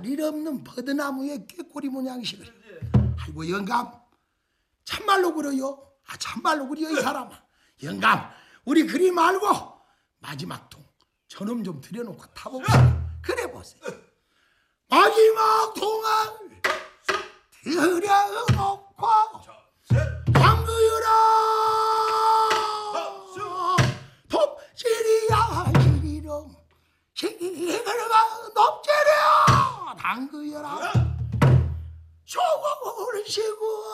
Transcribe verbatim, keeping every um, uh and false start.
일 없는 버드나무의 꾀꼬리 모양식을. 아이고 영감, 참말로 그래요? 아 참말로 그래요 이 사람아. 영감, 우리 그리 말고 마지막 통 저놈 좀 들여놓고 타봅시다. 그래 보세요. 마지막 통을 들여놓고 당그여라 돕지리야 지리롱 시기가 높지려 당그여라 소고를 시고